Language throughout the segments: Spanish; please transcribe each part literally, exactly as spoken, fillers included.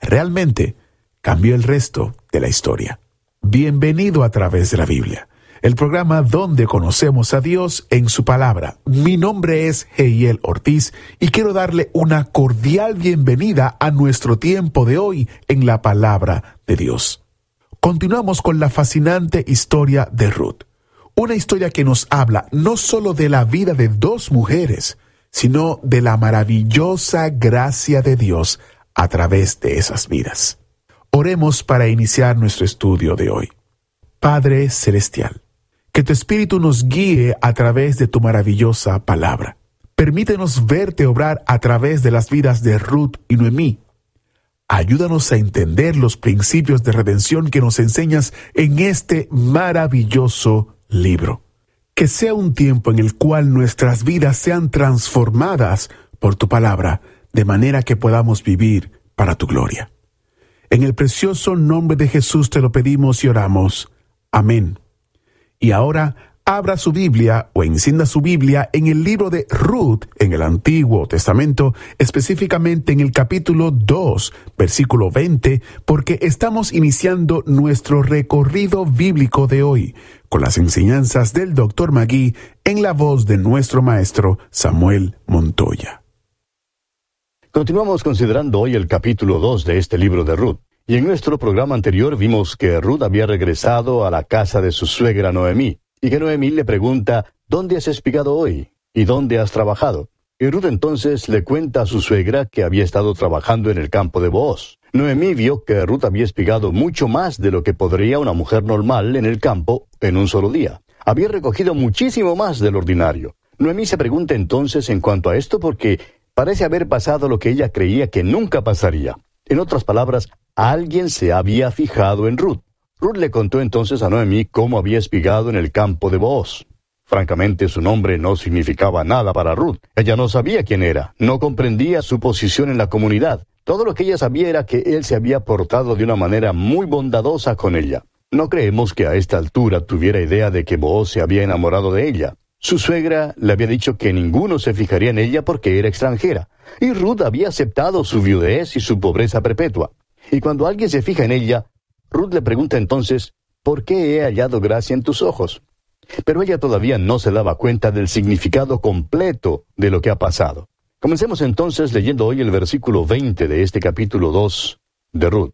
realmente cambió el resto de la historia. Bienvenido a Través de la Biblia, el programa donde conocemos a Dios en su palabra. Mi nombre es Heiel Ortiz y quiero darle una cordial bienvenida a nuestro tiempo de hoy en la palabra de Dios. Continuamos con la fascinante historia de Ruth, una historia que nos habla no solo de la vida de dos mujeres, sino de la maravillosa gracia de Dios a través de esas vidas. Oremos para iniciar nuestro estudio de hoy. Padre Celestial, que tu Espíritu nos guíe a través de tu maravillosa palabra. Permítenos verte obrar a través de las vidas de Ruth y Noemí. Ayúdanos a entender los principios de redención que nos enseñas en este maravilloso libro. Que sea un tiempo en el cual nuestras vidas sean transformadas por tu palabra, de manera que podamos vivir para tu gloria. En el precioso nombre de Jesús te lo pedimos y oramos. Amén. Y ahora, abra su Biblia o encienda su Biblia en el libro de Ruth, en el Antiguo Testamento, específicamente en el capítulo dos, versículo veinte, porque estamos iniciando nuestro recorrido bíblico de hoy, con las enseñanzas del doctor Magui en la voz de nuestro maestro Samuel Montoya. Continuamos considerando hoy el capítulo dos de este libro de Ruth. Y en nuestro programa anterior vimos que Ruth había regresado a la casa de su suegra Noemí, y que Noemí le pregunta, ¿dónde has espigado hoy? ¿Y dónde has trabajado? Y Ruth entonces le cuenta a su suegra que había estado trabajando en el campo de Booz. Noemí vio que Ruth había espigado mucho más de lo que podría una mujer normal en el campo en un solo día. Había recogido muchísimo más del ordinario. Noemí se pregunta entonces en cuanto a esto porque parece haber pasado lo que ella creía que nunca pasaría. En otras palabras, alguien se había fijado en Ruth. Ruth le contó entonces a Noemí cómo había espigado en el campo de Booz. Francamente, su nombre no significaba nada para Ruth. Ella no sabía quién era, no comprendía su posición en la comunidad. Todo lo que ella sabía era que él se había portado de una manera muy bondadosa con ella. No creemos que a esta altura tuviera idea de que Booz se había enamorado de ella. Su suegra le había dicho que ninguno se fijaría en ella porque era extranjera, y Ruth había aceptado su viudez y su pobreza perpetua. Y cuando alguien se fija en ella, Ruth le pregunta entonces, ¿por qué he hallado gracia en tus ojos? Pero ella todavía no se daba cuenta del significado completo de lo que ha pasado. Comencemos entonces leyendo hoy el versículo veinte de este capítulo dos de Ruth.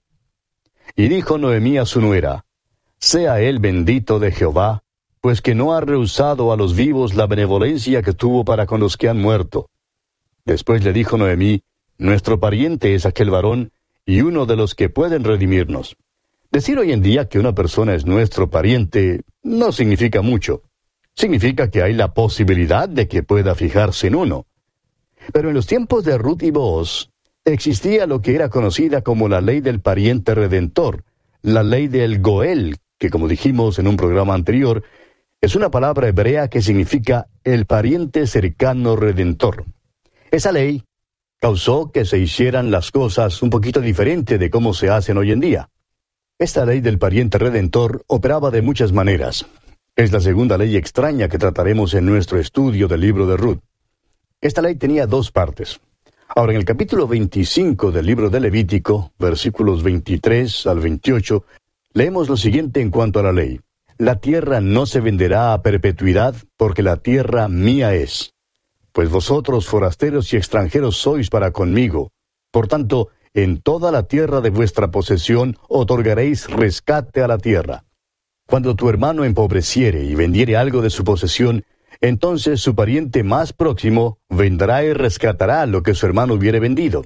Y dijo Noemí a su nuera, sea él bendito de Jehová, pues que no ha rehusado a los vivos la benevolencia que tuvo para con los que han muerto. Después le dijo Noemí, nuestro pariente es aquel varón, y uno de los que pueden redimirnos. Decir hoy en día que una persona es nuestro pariente no significa mucho. Significa que hay la posibilidad de que pueda fijarse en uno. Pero en los tiempos de Ruth y Booz, existía lo que era conocida como la ley del pariente redentor, la ley del Goel, que como dijimos en un programa anterior, es una palabra hebrea que significa el pariente cercano redentor. Esa ley causó que se hicieran las cosas un poquito diferente de cómo se hacen hoy en día. Esta ley del pariente redentor operaba de muchas maneras. Es la segunda ley extraña que trataremos en nuestro estudio del libro de Ruth. Esta ley tenía dos partes. Ahora, en el capítulo veinticinco del libro de Levítico, versículos veintitrés al veintiocho, leemos lo siguiente en cuanto a la ley. La tierra no se venderá a perpetuidad, porque la tierra mía es. Pues vosotros forasteros y extranjeros sois para conmigo. Por tanto, en toda la tierra de vuestra posesión otorgaréis rescate a la tierra. Cuando tu hermano empobreciere y vendiere algo de su posesión, entonces su pariente más próximo vendrá y rescatará lo que su hermano hubiere vendido.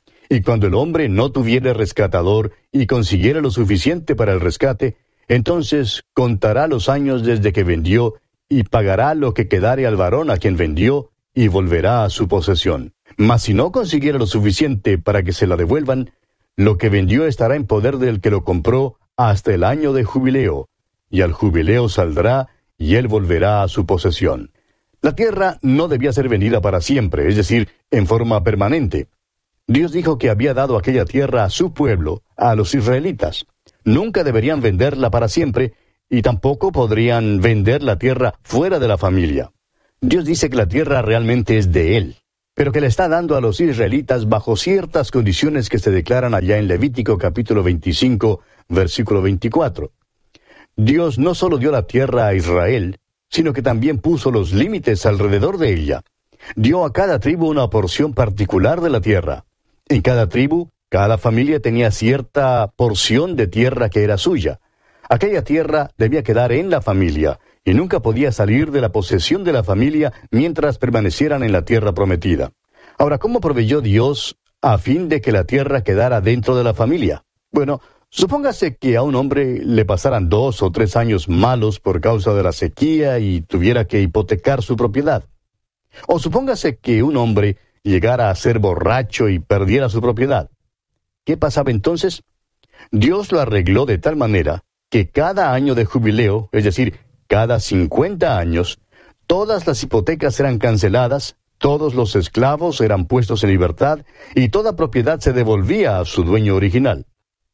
Y cuando el hombre no tuviere rescatador y consiguiere lo suficiente para el rescate, entonces contará los años desde que vendió y pagará lo que quedare al varón a quien vendió y volverá a su posesión. Mas si no consiguiera lo suficiente para que se la devuelvan, lo que vendió estará en poder del que lo compró hasta el año de jubileo, y al jubileo saldrá y él volverá a su posesión. La tierra no debía ser vendida para siempre, es decir, en forma permanente. Dios dijo que había dado aquella tierra a su pueblo, a los israelitas. Nunca deberían venderla para siempre, y tampoco podrían vender la tierra fuera de la familia. Dios dice que la tierra realmente es de Él. pero que le está dando a los israelitas bajo ciertas condiciones que se declaran allá en Levítico capítulo veinticinco, versículo veinticuatro. Dios no solo dio la tierra a Israel, sino que también puso los límites alrededor de ella. Dio a cada tribu una porción particular de la tierra. En cada tribu, cada familia tenía cierta porción de tierra que era suya. Aquella tierra debía quedar en la familia, y nunca podía salir de la posesión de la familia mientras permanecieran en la tierra prometida. Ahora, ¿cómo proveyó Dios a fin de que la tierra quedara dentro de la familia? Bueno, supóngase que a un hombre le pasaran dos o tres años malos por causa de la sequía y tuviera que hipotecar su propiedad. O supóngase que un hombre llegara a ser borracho y perdiera su propiedad. ¿Qué pasaba entonces? Dios lo arregló de tal manera que cada año de jubileo, es decir, cada cincuenta años, todas las hipotecas eran canceladas, todos los esclavos eran puestos en libertad y toda propiedad se devolvía a su dueño original.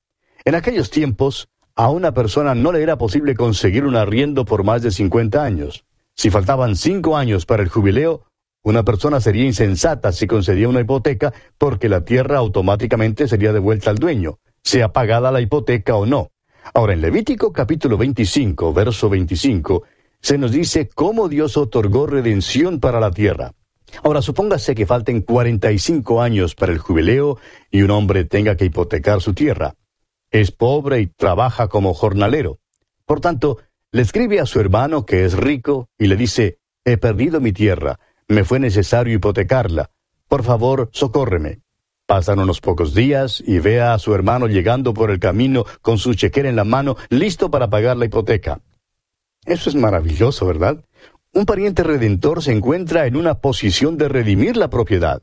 En aquellos tiempos, a una persona no le era posible conseguir un arriendo por más de cincuenta años. Si faltaban cinco años para el jubileo, una persona sería insensata si concedía una hipoteca porque la tierra automáticamente sería devuelta al dueño, sea pagada la hipoteca o no. Ahora, en Levítico capítulo veinticinco, verso veinticinco, se nos dice cómo Dios otorgó redención para la tierra. Ahora, supóngase que falten cuarenta y cinco años para el jubileo y un hombre tenga que hipotecar su tierra. Es pobre y trabaja como jornalero. Por tanto, le escribe a su hermano que es rico y le dice, «He perdido mi tierra, me fue necesario hipotecarla. Por favor, socórreme». Pasan unos pocos días y ve a su hermano llegando por el camino con su chequera en la mano, listo para pagar la hipoteca. Eso es maravilloso, ¿verdad? Un pariente redentor se encuentra en una posición de redimir la propiedad.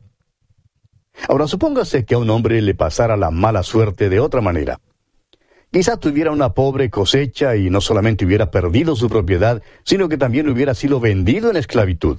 Ahora, supóngase que a un hombre le pasara la mala suerte de otra manera. Quizá tuviera una pobre cosecha y no solamente hubiera perdido su propiedad, sino que también hubiera sido vendido en esclavitud.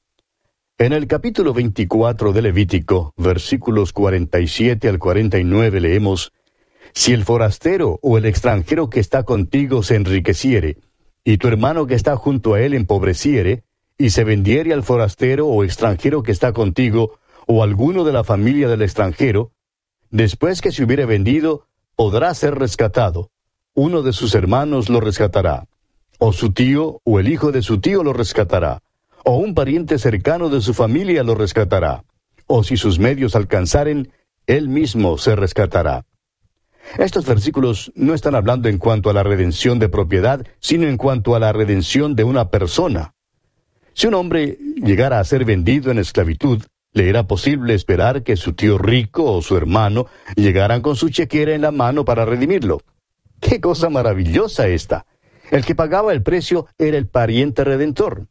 En el capítulo veinticuatro de Levítico, versículos cuarenta y siete al cuarenta y nueve leemos, «Si el forastero o el extranjero que está contigo se enriqueciere, y tu hermano que está junto a él empobreciere, y se vendiere al forastero o extranjero que está contigo, o alguno de la familia del extranjero, después que se hubiere vendido, podrá ser rescatado. Uno de sus hermanos lo rescatará, o su tío o el hijo de su tío lo rescatará, o un pariente cercano de su familia lo rescatará, o si sus medios alcanzaren, él mismo se rescatará». Estos versículos no están hablando en cuanto a la redención de propiedad, sino en cuanto a la redención de una persona. Si un hombre llegara a ser vendido en esclavitud, le era posible esperar que su tío rico o su hermano llegaran con su chequera en la mano para redimirlo. ¡Qué cosa maravillosa esta! El que pagaba el precio era el pariente redentor.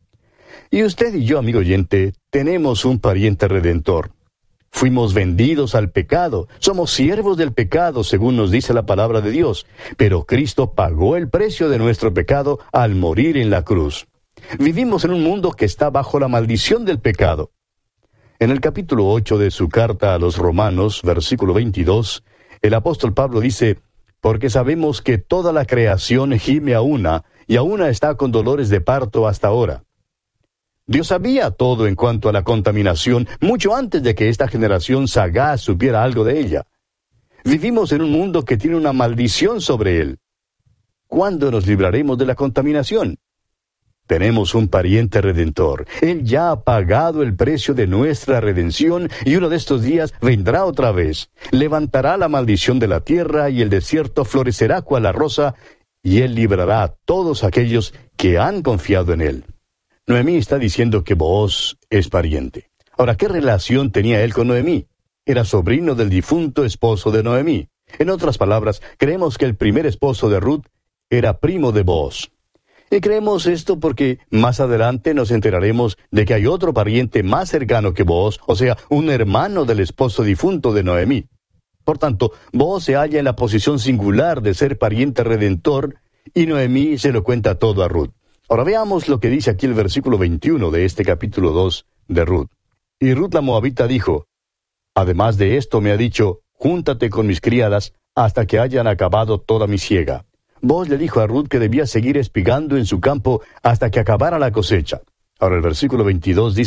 Y usted y yo, amigo oyente, tenemos un pariente redentor. Fuimos vendidos al pecado, somos siervos del pecado, según nos dice la palabra de Dios, pero Cristo pagó el precio de nuestro pecado al morir en la cruz. Vivimos en un mundo que está bajo la maldición del pecado. En el capítulo ocho de su carta a los Romanos, versículo veintidós, el apóstol Pablo dice, «Porque sabemos que toda la creación gime a una, y a una está con dolores de parto hasta ahora». Dios sabía todo en cuanto a la contaminación, mucho antes de que esta generación sagaz supiera algo de ella. Vivimos en un mundo que tiene una maldición sobre él. ¿Cuándo nos libraremos de la contaminación? Tenemos un pariente redentor. Él ya ha pagado el precio de nuestra redención y uno de estos días vendrá otra vez. Levantará la maldición de la tierra y el desierto florecerá cual la rosa, y él librará a todos aquellos que han confiado en él. Noemí está diciendo que Booz es pariente. Ahora, ¿qué relación tenía él con Noemí? Era sobrino del difunto esposo de Noemí. En otras palabras, creemos que el primer esposo de Ruth era primo de Booz. Y creemos esto porque más adelante nos enteraremos de que hay otro pariente más cercano que Booz, o sea, un hermano del esposo difunto de Noemí. Por tanto, Booz se halla en la posición singular de ser pariente redentor, y Noemí se lo cuenta todo a Ruth. Ahora veamos lo que dice aquí el versículo veintiuno de este capítulo dos de Ruth. Y Ruth la moabita dijo, «Además de esto me ha dicho, júntate con mis criadas hasta que hayan acabado toda mi siega». Booz le dijo a Ruth que debía seguir espigando en su campo hasta que acabara la cosecha. Ahora el versículo veintidós dice,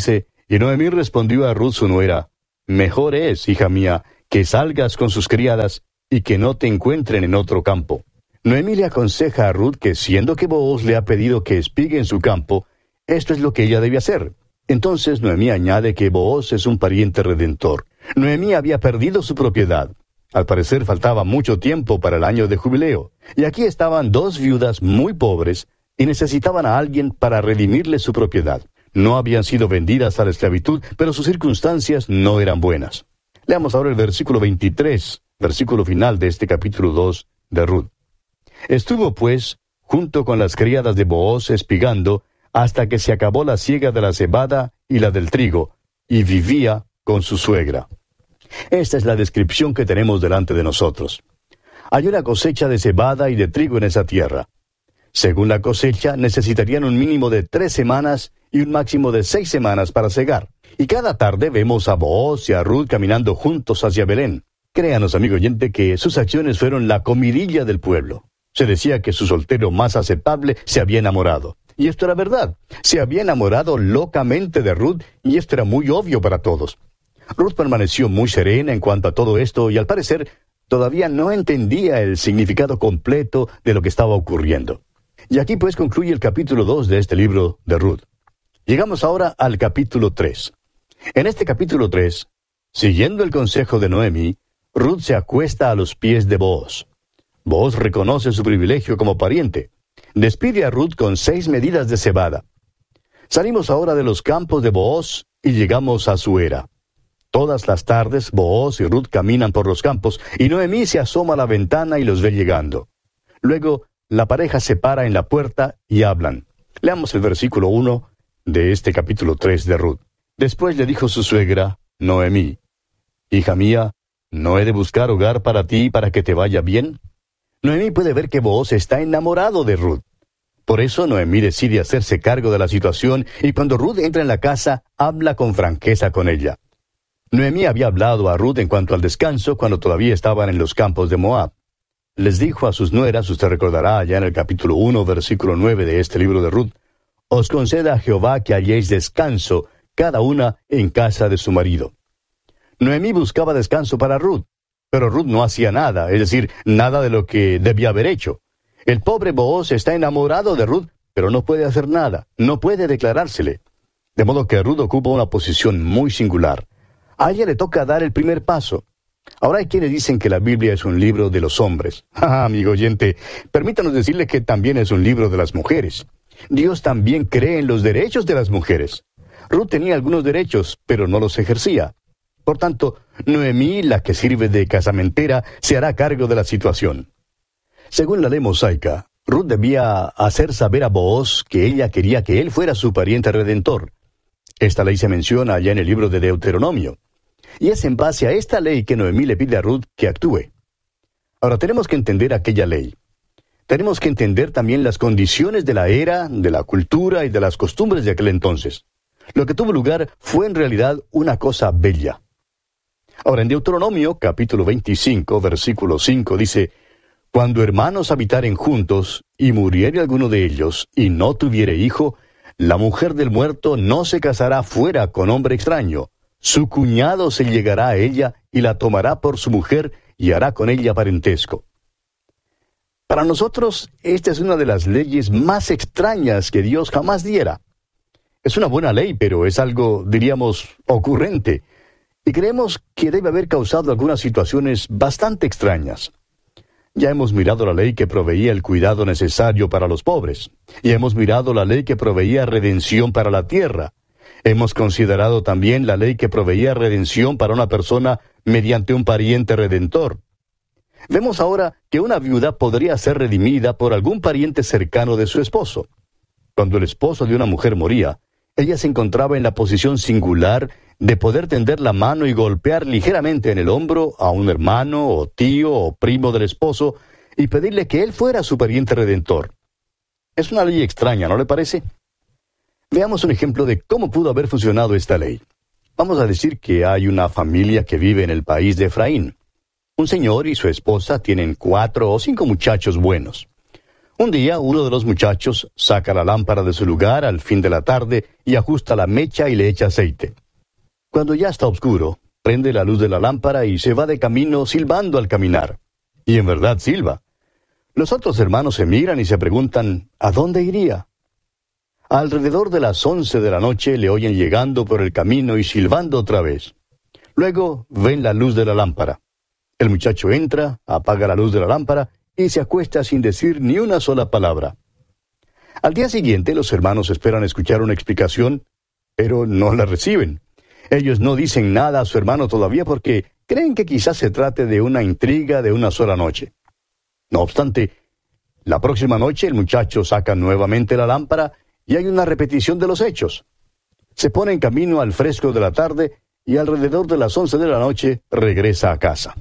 Y Noemí respondió a Ruth su nuera, mejor es, hija mía, que salgas con sus criadas y que no te encuentren en otro campo. Noemí le aconseja a Ruth que siendo que Booz le ha pedido que espigue en su campo, esto es lo que ella debe hacer. Entonces Noemí añade que Booz es un pariente redentor. Noemí había perdido su propiedad. Al parecer faltaba mucho tiempo para el año de jubileo. Y aquí estaban dos viudas muy pobres y necesitaban a alguien para redimirle su propiedad. No habían sido vendidas a la esclavitud, pero sus circunstancias no eran buenas. Leamos ahora el versículo veintitrés, versículo final de este capítulo dos de Ruth. Estuvo, pues, junto con las criadas de Booz espigando, hasta que se acabó la siega de la cebada y la del trigo, y vivía con su suegra. Esta es la descripción que tenemos delante de nosotros. Hay una cosecha de cebada y de trigo en esa tierra. Según la cosecha, necesitarían un mínimo de tres semanas y un máximo de seis semanas para cegar. Y cada tarde vemos a Booz y a Ruth caminando juntos hacia Belén. Créanos, amigo oyente, que sus acciones fueron la comidilla del pueblo. Se decía que su soltero más aceptable se había enamorado. Y esto era verdad. Se había enamorado locamente de Ruth, y esto era muy obvio para todos. Ruth permaneció muy serena en cuanto a todo esto, y al parecer todavía no entendía el significado completo de lo que estaba ocurriendo. Y aquí pues concluye el capítulo dos de este libro de Ruth. Llegamos ahora al capítulo tres. En este capítulo tres, siguiendo el consejo de Noemí, Ruth se acuesta a los pies de Booz. Booz reconoce su privilegio como pariente. Despide a Ruth con seis medidas de cebada. Salimos ahora de los campos de Booz y llegamos a su era. Todas las tardes Booz y Ruth caminan por los campos y Noemí se asoma a la ventana y los ve llegando. Luego la pareja se para en la puerta y hablan. Leamos el versículo uno de este capítulo tres de Ruth. Después le dijo su suegra, Noemí, hija mía, ¿no he de buscar hogar para ti para que te vaya bien? Noemí puede ver que Booz está enamorado de Ruth. Por eso Noemí decide hacerse cargo de la situación y cuando Ruth entra en la casa, habla con franqueza con ella. Noemí había hablado a Ruth en cuanto al descanso cuando todavía estaban en los campos de Moab. Les dijo a sus nueras, usted recordará allá en el capítulo uno, versículo nueve de este libro de Ruth, os conceda a Jehová que halléis descanso, cada una en casa de su marido. Noemí buscaba descanso para Ruth, pero Ruth no hacía nada, es decir, nada de lo que debía haber hecho. El pobre Booz está enamorado de Ruth, pero no puede hacer nada, no puede declarársele. De modo que Ruth ocupa una posición muy singular. A ella le toca dar el primer paso. Ahora hay quienes dicen que la Biblia es un libro de los hombres. Ah, amigo oyente, permítanos decirle que también es un libro de las mujeres. Dios también cree en los derechos de las mujeres. Ruth tenía algunos derechos, pero no los ejercía. Por tanto, Noemí, la que sirve de casamentera, se hará cargo de la situación. Según la ley mosaica, Ruth debía hacer saber a Booz que ella quería que él fuera su pariente redentor. Esta ley se menciona allá en el libro de Deuteronomio. Y es en base a esta ley que Noemí le pide a Ruth que actúe. Ahora tenemos que entender aquella ley. Tenemos que entender también las condiciones de la era, de la cultura y de las costumbres de aquel entonces. Lo que tuvo lugar fue en realidad una cosa bella. Ahora en Deuteronomio, capítulo veinticinco, versículo cinco, dice, cuando hermanos habitaren juntos, y muriere alguno de ellos, y no tuviere hijo, la mujer del muerto no se casará fuera con hombre extraño. Su cuñado se llegará a ella, y la tomará por su mujer, y hará con ella parentesco. Para nosotros, esta es una de las leyes más extrañas que Dios jamás diera. Es una buena ley, pero es algo, diríamos, ocurrente. Y creemos que debe haber causado algunas situaciones bastante extrañas. Ya hemos mirado la ley que proveía el cuidado necesario para los pobres. Y hemos mirado la ley que proveía redención para la tierra. Hemos considerado también la ley que proveía redención para una persona mediante un pariente redentor. Vemos ahora que una viuda podría ser redimida por algún pariente cercano de su esposo. Cuando el esposo de una mujer moría, ella se encontraba en la posición singular de poder tender la mano y golpear ligeramente en el hombro a un hermano o tío o primo del esposo y pedirle que él fuera su pariente redentor. Es una ley extraña, ¿no le parece? Veamos un ejemplo de cómo pudo haber funcionado esta ley. Vamos a decir que hay una familia que vive en el país de Efraín. Un señor y su esposa tienen cuatro o cinco muchachos buenos. Un día, uno de los muchachos saca la lámpara de su lugar al fin de la tarde y ajusta la mecha y le echa aceite. Cuando ya está oscuro, prende la luz de la lámpara y se va de camino silbando al caminar. Y en verdad silba. Los otros hermanos se miran y se preguntan, ¿a dónde iría? Alrededor de las once de la noche le oyen llegando por el camino y silbando otra vez. Luego ven la luz de la lámpara. El muchacho entra, apaga la luz de la lámpara y se acuesta sin decir ni una sola palabra. Al día siguiente los hermanos esperan escuchar una explicación, pero no la reciben. Ellos no dicen nada a su hermano todavía porque creen que quizás se trate de una intriga de una sola noche. No obstante, la próxima noche el muchacho saca nuevamente la lámpara y hay una repetición de los hechos. Se pone en camino al fresco de la tarde y alrededor de las once de la noche regresa a casa.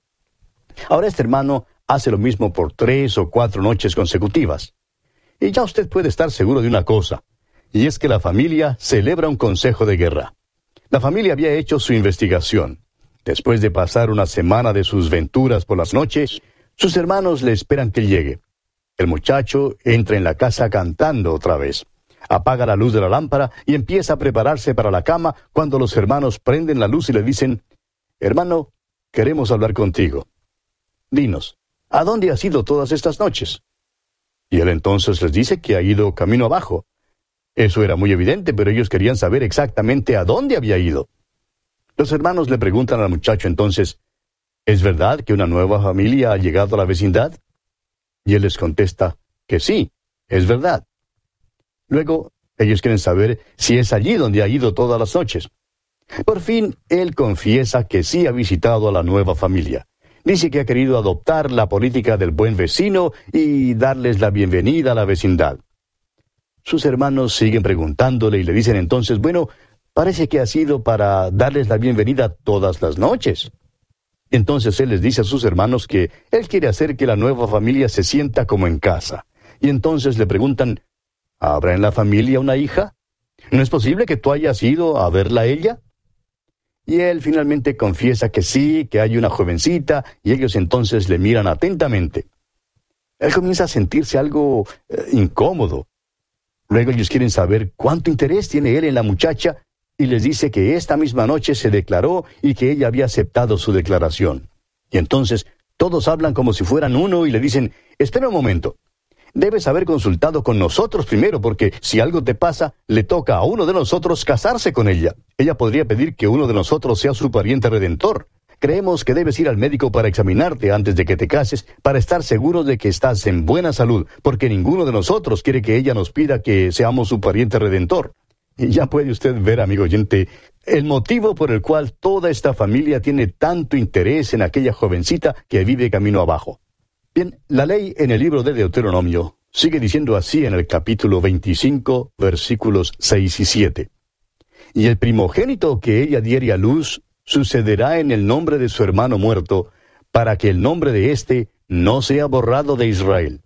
Ahora este hermano hace lo mismo por tres o cuatro noches consecutivas. Y ya usted puede estar seguro de una cosa, y es que la familia celebra un consejo de guerra. La familia había hecho su investigación. Después de pasar una semana de sus venturas por las noches, sus hermanos le esperan que llegue. El muchacho entra en la casa cantando otra vez. Apaga la luz de la lámpara y empieza a prepararse para la cama cuando los hermanos prenden la luz y le dicen, «Hermano, queremos hablar contigo. Dinos, ¿a dónde has ido todas estas noches?» Y él entonces les dice que ha ido camino abajo. Eso era muy evidente, pero ellos querían saber exactamente a dónde había ido. Los hermanos le preguntan al muchacho entonces, ¿es verdad que una nueva familia ha llegado a la vecindad? Y él les contesta que sí, es verdad. Luego, ellos quieren saber si es allí donde ha ido todas las noches. Por fin, él confiesa que sí ha visitado a la nueva familia. Dice que ha querido adoptar la política del buen vecino y darles la bienvenida a la vecindad. Sus hermanos siguen preguntándole y le dicen entonces, bueno, parece que ha sido para darles la bienvenida todas las noches. Entonces él les dice a sus hermanos que él quiere hacer que la nueva familia se sienta como en casa. Y entonces le preguntan, ¿habrá en la familia una hija? ¿No es posible que tú hayas ido a verla a ella? Y él finalmente confiesa que sí, que hay una jovencita, y ellos entonces le miran atentamente. Él comienza a sentirse algo eh, incómodo. Luego ellos quieren saber cuánto interés tiene él en la muchacha, y les dice que esta misma noche se declaró y que ella había aceptado su declaración. Y entonces todos hablan como si fueran uno y le dicen, espera un momento. Debes haber consultado con nosotros primero, porque si algo te pasa, le toca a uno de nosotros casarse con ella. Ella podría pedir que uno de nosotros sea su pariente redentor. Creemos que debes ir al médico para examinarte antes de que te cases, para estar seguros de que estás en buena salud, porque ninguno de nosotros quiere que ella nos pida que seamos su pariente redentor. Y ya puede usted ver, amigo oyente, el motivo por el cual toda esta familia tiene tanto interés en aquella jovencita que vive camino abajo. Bien, la ley en el libro de Deuteronomio sigue diciendo así en el capítulo veinticinco, versículos seis y siete. Y el primogénito que ella diere a luz sucederá en el nombre de su hermano muerto, para que el nombre de éste no sea borrado de Israel.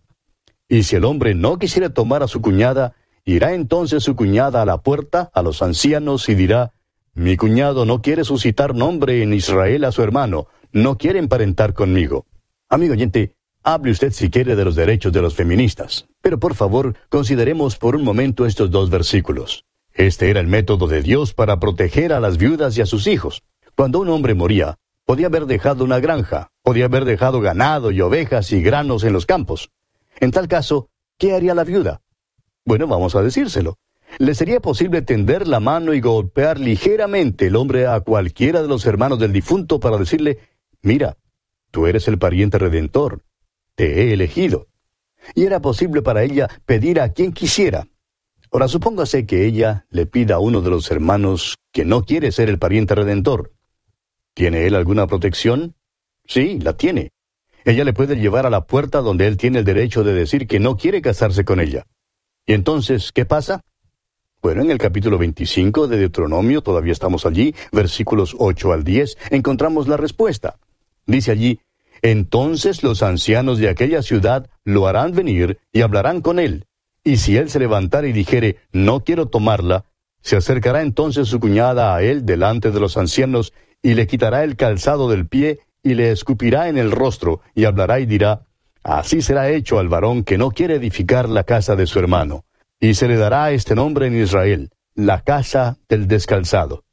Y si el hombre no quisiera tomar a su cuñada, irá entonces su cuñada a la puerta, a los ancianos, y dirá, mi cuñado no quiere suscitar nombre en Israel a su hermano, no quiere emparentar conmigo. Amigo oyente, hable usted si quiere de los derechos de los feministas, pero por favor, consideremos por un momento estos dos versículos. Este era el método de Dios para proteger a las viudas y a sus hijos. Cuando un hombre moría, podía haber dejado una granja, podía haber dejado ganado y ovejas y granos en los campos. En tal caso, ¿qué haría la viuda? Bueno, vamos a decírselo. Le sería posible tender la mano y golpear ligeramente el hombre a cualquiera de los hermanos del difunto para decirle, mira, tú eres el pariente redentor. Te he elegido. Y era posible para ella pedir a quien quisiera. Ahora, supóngase que ella le pida a uno de los hermanos que no quiere ser el pariente redentor. ¿Tiene él alguna protección? Sí, la tiene. Ella le puede llevar a la puerta donde él tiene el derecho de decir que no quiere casarse con ella. ¿Y entonces qué pasa? Bueno, en el capítulo veinticinco de Deuteronomio, todavía estamos allí, versículos ocho al diez, encontramos la respuesta. Dice allí, entonces los ancianos de aquella ciudad lo harán venir y hablarán con él. Y si él se levantara y dijere, no quiero tomarla, se acercará entonces su cuñada a él delante de los ancianos, y le quitará el calzado del pie, y le escupirá en el rostro, y hablará y dirá, así será hecho al varón que no quiere edificar la casa de su hermano. Y se le dará este nombre en Israel, la casa del descalzado.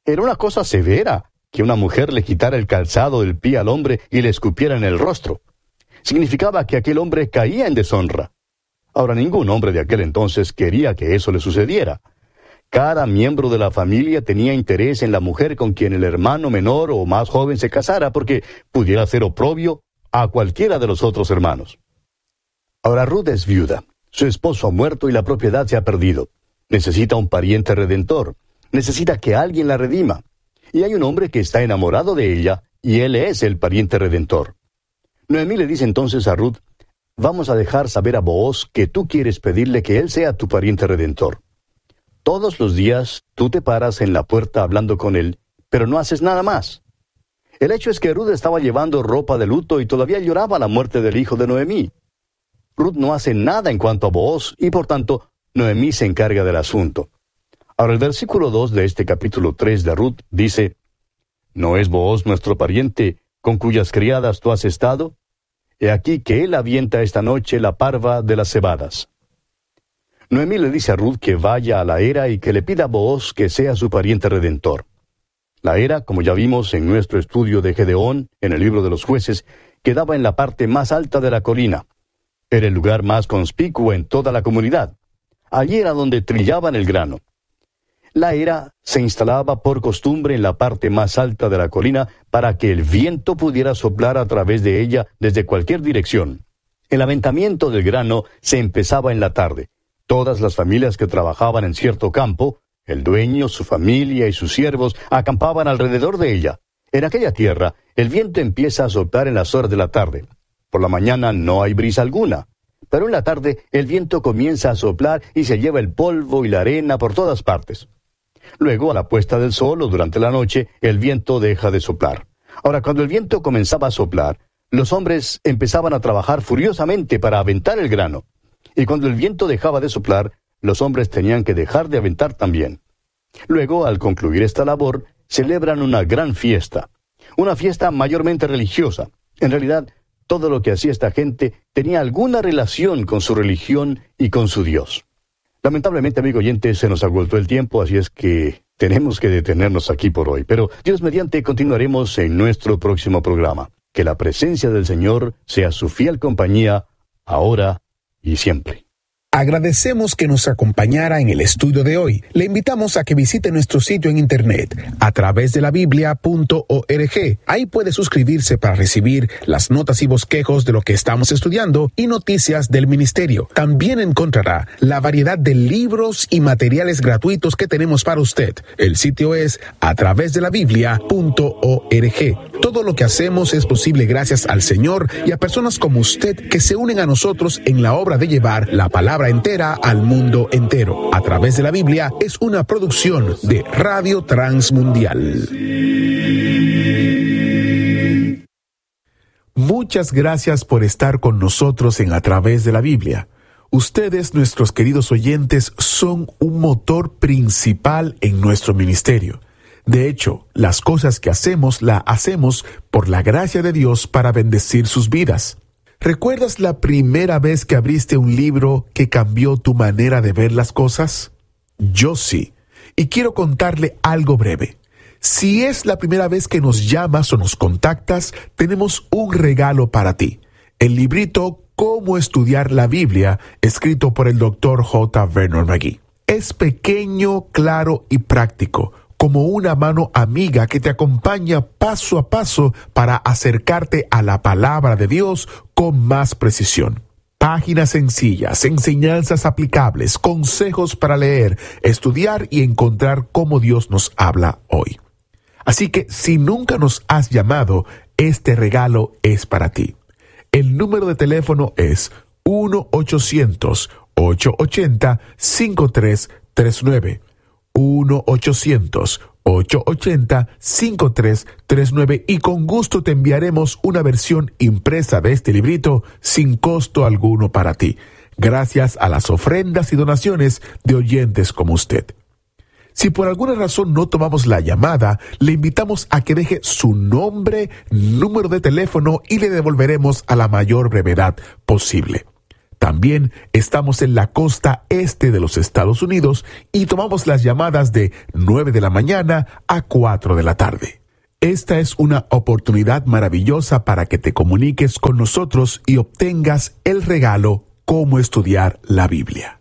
Era una cosa severa que una mujer le quitara el calzado del pie al hombre y le escupiera en el rostro. Significaba que aquel hombre caía en deshonra. Ahora, ningún hombre de aquel entonces quería que eso le sucediera. Cada miembro de la familia tenía interés en la mujer con quien el hermano menor o más joven se casara, porque pudiera ser oprobio a cualquiera de los otros hermanos. Ahora Ruth es viuda. Su esposo ha muerto y la propiedad se ha perdido. Necesita un pariente redentor. Necesita que alguien la redima. Y hay un hombre que está enamorado de ella, y él es el pariente redentor. Noemí le dice entonces a Ruth: vamos a dejar saber a Booz que tú quieres pedirle que él sea tu pariente redentor. Todos los días tú te paras en la puerta hablando con él, pero no haces nada más. El hecho es que Ruth estaba llevando ropa de luto y todavía lloraba la muerte del hijo de Noemí. Ruth no hace nada en cuanto a Booz, y por tanto, Noemí se encarga del asunto. Ahora el versículo dos de este capítulo tres de Ruth dice: ¿no es Booz nuestro pariente, con cuyas criadas tú has estado? He aquí que él avienta esta noche la parva de las cebadas. Noemí le dice a Ruth que vaya a la era y que le pida a Booz que sea su pariente redentor. La era, como ya vimos en nuestro estudio de Gedeón, en el libro de los jueces, quedaba en la parte más alta de la colina. Era el lugar más conspicuo en toda la comunidad. Allí era donde trillaban el grano. La era se instalaba por costumbre en la parte más alta de la colina para que el viento pudiera soplar a través de ella desde cualquier dirección. El aventamiento del grano se empezaba en la tarde. Todas las familias que trabajaban en cierto campo, el dueño, su familia y sus siervos, acampaban alrededor de ella. En aquella tierra, el viento empieza a soplar en las horas de la tarde. Por la mañana no hay brisa alguna, pero en la tarde el viento comienza a soplar y se lleva el polvo y la arena por todas partes. Luego, a la puesta del sol o durante la noche, el viento deja de soplar. Ahora, cuando el viento comenzaba a soplar, los hombres empezaban a trabajar furiosamente para aventar el grano. Y cuando el viento dejaba de soplar, los hombres tenían que dejar de aventar también. Luego, al concluir esta labor, celebran una gran fiesta. Una fiesta mayormente religiosa. En realidad, todo lo que hacía esta gente tenía alguna relación con su religión y con su Dios. Lamentablemente, amigo oyente, se nos agotó el tiempo, así es que tenemos que detenernos aquí por hoy. Pero Dios mediante continuaremos en nuestro próximo programa. Que la presencia del Señor sea su fiel compañía, ahora y siempre. Agradecemos que nos acompañara en el estudio de hoy. Le invitamos a que visite nuestro sitio en internet a través de la biblia punto org. Ahí puede suscribirse para recibir las notas y bosquejos de lo que estamos estudiando y noticias del ministerio. También encontrará la variedad de libros y materiales gratuitos que tenemos para usted. El sitio es a través de la biblia punto org. Todo lo que hacemos es posible gracias al Señor y a personas como usted que se unen a nosotros en la obra de llevar la palabra entera al mundo entero. A través de la Biblia es una producción de Radio Transmundial. Muchas gracias por estar con nosotros en A Través de la Biblia. Ustedes, nuestros queridos oyentes, son un motor principal en nuestro ministerio. De hecho, las cosas que hacemos, las hacemos por la gracia de Dios para bendecir sus vidas. ¿Recuerdas la primera vez que abriste un libro que cambió tu manera de ver las cosas? Yo sí. Y quiero contarle algo breve. Si es la primera vez que nos llamas o nos contactas, tenemos un regalo para ti. El librito Cómo estudiar la Biblia, escrito por el doctor J. Vernon McGee. Es pequeño, claro y práctico, como una mano amiga que te acompaña paso a paso para acercarte a la palabra de Dios con más precisión. Páginas sencillas, enseñanzas aplicables, consejos para leer, estudiar y encontrar cómo Dios nos habla hoy. Así que si nunca nos has llamado, este regalo es para ti. El número de teléfono es uno ochocientos, ocho ochenta, cinco tres tres nueve. uno ochocientos, ocho ochenta, cinco tres tres nueve y con gusto te enviaremos una versión impresa de este librito sin costo alguno para ti, gracias a las ofrendas y donaciones de oyentes como usted. Si por alguna razón no tomamos la llamada, le invitamos a que deje su nombre, número de teléfono y le devolveremos a la mayor brevedad posible. También estamos en la costa este de los Estados Unidos y tomamos las llamadas de nueve de la mañana a cuatro de la tarde. Esta es una oportunidad maravillosa para que te comuniques con nosotros y obtengas el regalo Cómo estudiar la Biblia.